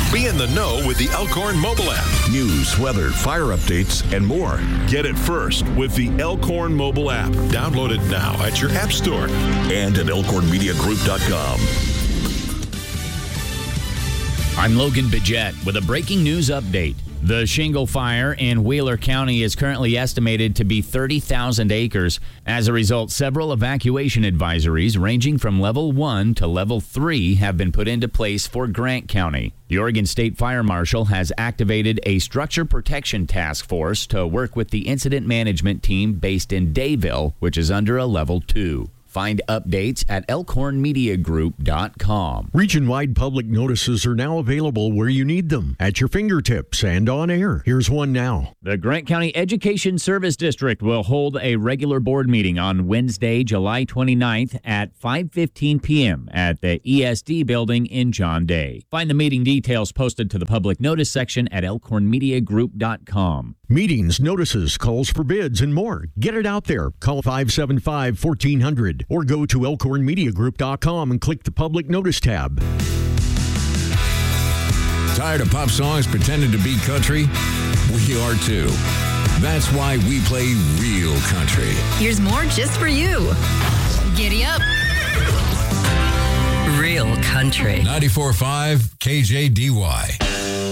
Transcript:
Be in the know with the Elkhorn mobile app. News, weather, fire updates, and more. Get it first with the Elkhorn mobile app. Download it now at your app store and at elkhornmediagroup.com. I'm Logan Bidget with a breaking news update. The shingle fire in Wheeler County is currently estimated to be 30,000 acres. As a result, several evacuation advisories ranging from level 1 to level 3 have been put into place for Grant County. The Oregon State Fire Marshal has activated a structure protection task force to work with the incident management team based in Dayville, which is under a level 2. Find updates at elkhornmediagroup.com. Region-wide public notices are now available where you need them, at your fingertips and on air. Here's one now. The Grant County Education Service District will hold a regular board meeting on Wednesday, July 29th at 5:15 p.m. at the ESD building in John Day. Find the meeting details posted to the public notice section at elkhornmediagroup.com. Meetings, notices, calls for bids, and more. Get it out there. Call 575-1400 or go to elkhornmediagroup.com and click the public notice tab. Tired of pop songs pretending to be country? We are too. That's why we play real country. Here's more just for you. Giddy up. Real country. 94.5 KJDY.